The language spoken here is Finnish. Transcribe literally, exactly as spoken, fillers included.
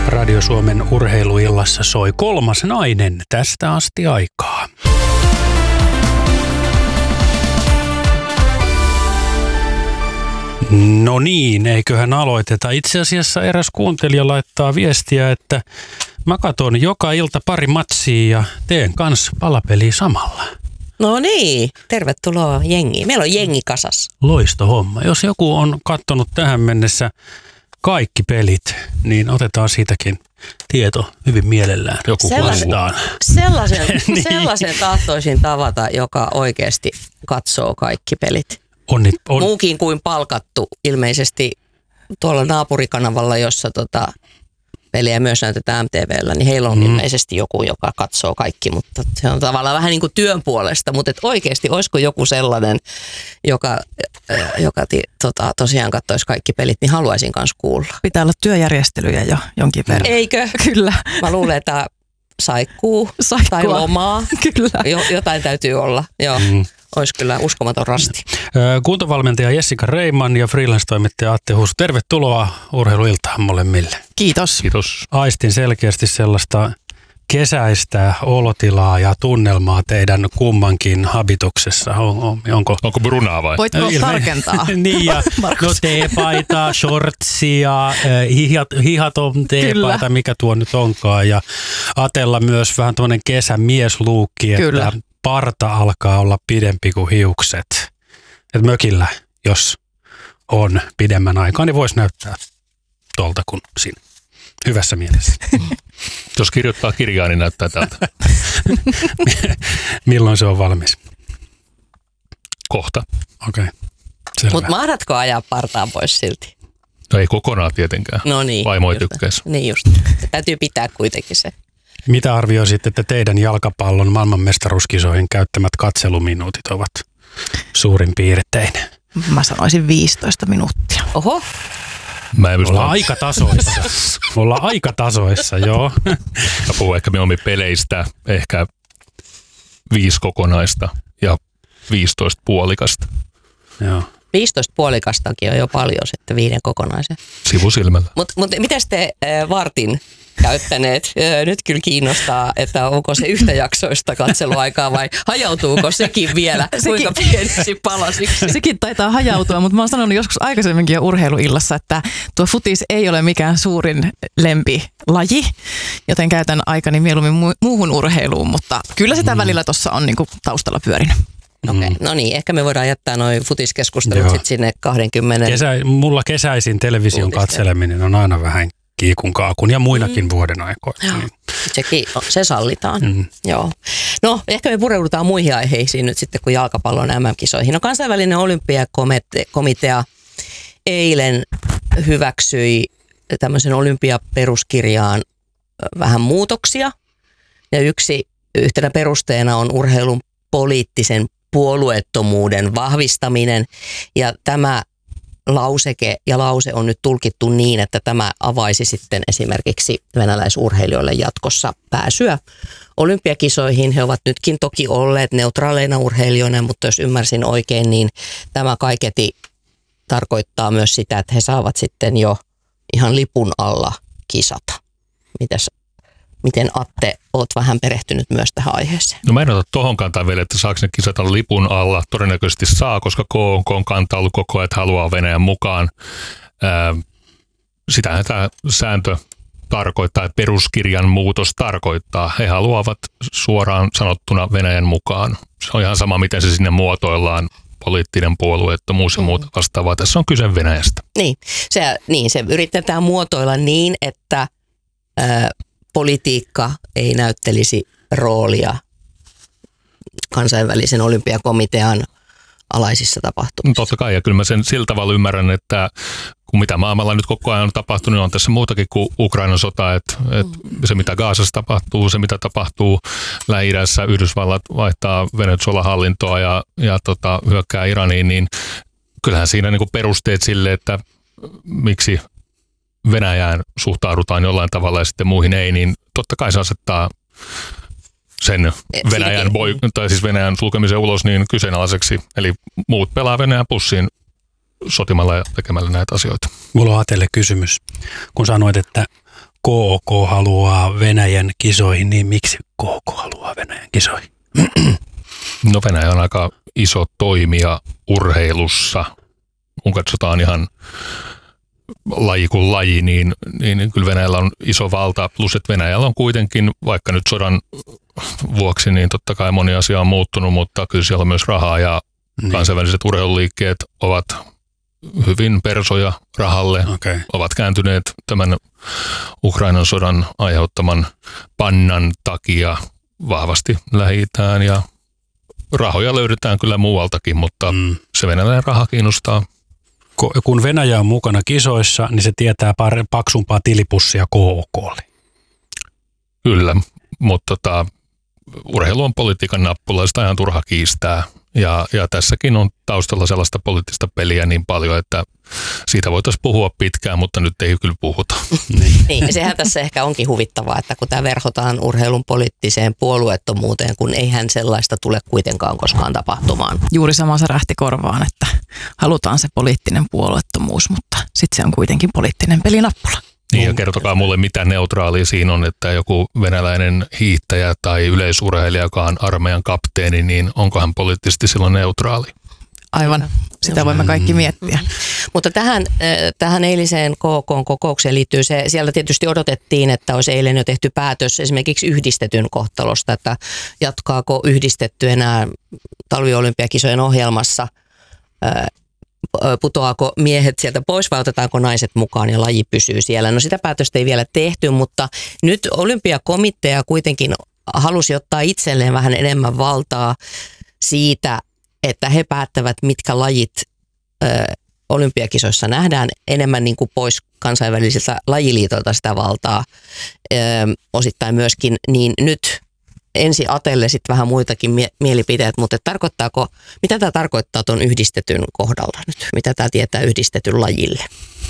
Radio Suomen urheiluillassa soi kolmas nainen tästä asti aikaa. No niin, eiköhän aloiteta. Itse asiassa eräs kuuntelija laittaa viestiä, että mä katon joka ilta pari matsia ja teen kans palapeliä samalla. No niin, tervetuloa jengiin. Meillä on jengi kasassa. Loisto homma. Jos joku on kattonut tähän mennessä kaikki pelit, niin otetaan siitäkin tieto hyvin mielellään. Joku sellaisen, sellaisen, niin. sellaisen tahtoisin tavata, joka oikeasti katsoo kaikki pelit. On, on. Muukin kuin palkattu ilmeisesti tuolla naapurikanavalla, jossa tota, peliä myös näytetään M T V:llä, niin heillä on mm. ilmeisesti joku, joka katsoo kaikki, mutta se on tavallaan vähän niin kuin työn puolesta, mutta et oikeasti olisiko joku sellainen, joka, joka ti, tota, tosiaan katsoisi kaikki pelit, niin haluaisin kanssa kuulla. Pitää olla työjärjestelyjä jo jonkin verran. Eikö? Kyllä. Mä luulen, että saikkuu Saikkua. tai lomaa. Kyllä. Jo, jotain täytyy olla, joo. Mm. Olisi kyllä uskomaton rasti. Kuntovalmentaja Jessica Reiman ja freelance-toimittaja Atte Husu. Tervetuloa urheiluiltaan molemmille. Kiitos. Kiitos. Aistin selkeästi sellaista kesäistä olotilaa ja tunnelmaa teidän kummankin habituksessa. On, on, onko, onko brunaa vai? Voitko Ilme- tarkentaa? Niin ja no teepaita, shortsia, hihat, hihaton teepaita, Kyllä. mikä tuo nyt onkaan. Ja Atella myös vähän tämmöinen kesämiesluukki, että Kyllä. parta alkaa olla pidempi kuin hiukset. Et mökillä, jos on pidemmän aikaa, niin voisi näyttää tuolta kuin siinä. Hyvässä mielessä. Jos kirjoittaa kirjaa, niin näyttää tältä. Milloin se on valmis? Kohta. Okei, okay. Mutta mahdatko ajaa partaan pois silti? No ei kokonaan tietenkään. No niin. Vaimo ei tykkäisi. Niin just. Täytyy pitää kuitenkin se. Mitä arvioisitte, että teidän jalkapallon maailmanmestaruuskisoihin käyttämät katseluminuutit ovat suurin piirtein? Mä sanoisin viisitoista minuuttia. Oho. Mä en Ollaan aika tasoissa. Ollaan aika tasoissa, joo. Mä puhun ehkä mieluummin peleistä, ehkä viisi kokonaista ja viisitoista puolikasta. Joo. viisitoista puolikastakin on jo paljon sitten viiden kokonaisen. Sivusilmällä. Mutta mut, miten te äh, vartin käyttäneet? Äh, nyt kyllä kiinnostaa, että onko se yhtäjaksoista katseluaikaa vai hajautuuko sekin vielä? Kuinka pieniksi palasiksi? Sekin taitaa hajautua, mutta mä oon sanonut joskus aikaisemminkin jo urheiluillassa, että tuo futis ei ole mikään suurin lempilaji, joten käytän aikani mieluummin muuhun urheiluun, mutta kyllä sitä mm. välillä tuossa on niinku taustalla pyörinyt. Okei, okay. No niin, ehkä me voidaan jättää noin futiskeskustelut sitten sinne kaksikymmentä. Kesä, mulla kesäisin television uutisten katseleminen on aina vähän kiikun kaakun ja muinakin mm. vuoden aikoina. Niin. Sekin, se sallitaan, mm. joo. No, ehkä me pureudutaan muihin aiheisiin nyt sitten, kun jalkapallo on M M-kisoihin. No, kansainvälinen olympiakomitea eilen hyväksyi tämmöisen olympiaperuskirjaan vähän muutoksia. Ja yksi yhtenä perusteena on urheilun poliittisen puolueettomuuden vahvistaminen, ja tämä lauseke ja lause on nyt tulkittu niin, että tämä avaisi sitten esimerkiksi venäläisurheilijoille jatkossa pääsyä olympiakisoihin. He ovat nytkin toki olleet neutraaleina urheilijoina, mutta jos ymmärsin oikein, niin tämä kaiketi tarkoittaa myös sitä, että he saavat sitten jo ihan lipun alla kisata. Mitäs Miten Atte, oot vähän perehtynyt myös tähän aiheeseen? No mä en ota tohon kantaa vielä, että saako ne kisata lipun alla. Todennäköisesti saa, koska K on kantaa ollut koko ajan, että haluaa Venäjän mukaan. Ää, sitähän tämä sääntö tarkoittaa, että peruskirjan muutos tarkoittaa. He haluavat suoraan sanottuna Venäjän mukaan. Se on ihan sama, miten se sinne muotoillaan. Poliittinen puolueettomuus ja muuta vastaavaa. Tässä on kyse Venäjästä. Niin, se, niin, se yritetään muotoilla niin, että Ää, politiikka ei näyttelisi roolia kansainvälisen olympiakomitean alaisissa tapahtumissa. Totta kai, ja kyllä mä sen sillä tavalla ymmärrän, että kun mitä maailmalla nyt koko ajan on tapahtunut, niin on tässä muutakin kuin Ukrainan sota, että, että se mitä Gazassa tapahtuu, se mitä tapahtuu Lähi-idässä, Yhdysvallat vaihtaa Venezuelan hallintoa ja, ja tota, hyökkää Iraniin, niin kyllähän siinä niin kuin perusteet sille, että miksi Venäjään suhtaudutaan jollain tavalla ja sitten muihin ei, niin totta kai se asettaa sen Venäjän, boi, tai siis Venäjän sulkemisen ulos niin kyseenalaiseksi. Eli muut pelaa Venäjän pussiin sotimalla ja tekemällä näitä asioita. Mulla on Atelle kysymys. Kun sanoit, että K K haluaa Venäjän kisoihin, niin miksi K K haluaa Venäjän kisoihin? No Venäjä on aika iso toimija urheilussa. Kun katsotaan ihan laji kuin laji, niin, niin kyllä Venäjällä on iso valta. Plus, että Venäjällä on kuitenkin, vaikka nyt sodan vuoksi, niin totta kai moni asia on muuttunut, mutta kyllä siellä on myös rahaa ja niin. Kansainväliset urheiluliikkeet ovat hyvin persoja rahalle, okay. Ovat kääntyneet tämän Ukrainan sodan aiheuttaman pannan takia vahvasti Lähi-Itään ja rahoja löydetään kyllä muualtakin, mutta mm. se venäläinen raha kiinnostaa. Kun Venäjä on mukana kisoissa, niin se tietää paksumpaa tilipussia K K:lle. Kyllä, mutta tota, urheilu on politiikan nappula, sitä ihan turha kiistää. Ja, ja tässäkin on taustalla sellaista poliittista peliä niin paljon, että siitä voitaisiin puhua pitkään, mutta nyt ei kyllä puhuta. Niin. niin, sehän tässä ehkä onkin huvittavaa, että kun tämä verhotaan urheilun poliittiseen puolueettomuuteen, kun eihän sellaista tule kuitenkaan koskaan tapahtumaan. Juuri sama se rähti korvaan, että halutaan se poliittinen puolueettomuus, mutta sitten se on kuitenkin poliittinen pelinappula. Niin ja kertokaa mulle, mitä neutraalia siinä on, että joku venäläinen hiihtäjä tai yleisurheilija, joka on armeijan kapteeni, niin onko hän poliittisesti silloin neutraali? Aivan, sitä voimme kaikki miettiä. Mutta tähän, tähän eiliseen K K:n kokoukseen liittyy se, siellä tietysti odotettiin, että olisi eilen jo tehty päätös esimerkiksi yhdistetyn kohtalosta, että jatkaako yhdistetty enää talviolympiakisojen ohjelmassa, putoaako miehet sieltä pois vai otetaanko naiset mukaan ja laji pysyy siellä. No sitä päätöstä ei vielä tehty, mutta nyt olympiakomitea kuitenkin halusi ottaa itselleen vähän enemmän valtaa siitä, että he päättävät, mitkä lajit ö, olympiakisoissa nähdään, enemmän niin kuin pois kansainvälisiltä lajiliitolta sitä valtaa ö, osittain myöskin, niin nyt ensi atelle sitten vähän muitakin mie- mielipiteet, mutta tarkoittaako, mitä tämä tarkoittaa tuon yhdistetyn kohdalla nyt? Mitä tämä tietää yhdistetyn lajille?